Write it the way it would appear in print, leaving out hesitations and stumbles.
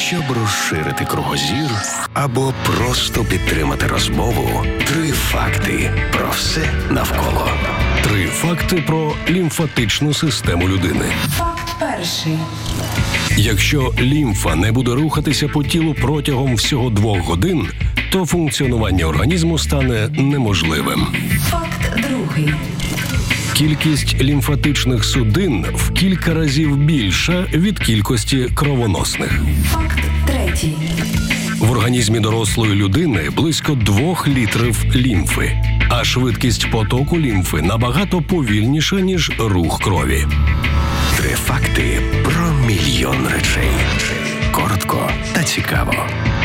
Щоб розширити кругозір або просто підтримати розмову, 3 факти про все навколо. 3 факти про лімфатичну систему людини. Факт перший. Якщо лімфа не буде рухатися по тілу протягом всього 2 годин, то функціонування організму стане неможливим. Факт другий. Кількість лімфатичних судин в кілька разів більша від кількості кровоносних. Факт третій. В організмі дорослої людини близько 2 літрів лімфи, а швидкість потоку лімфи набагато повільніша, ніж рух крові. 3 факти про мільйон речей. Коротко та цікаво.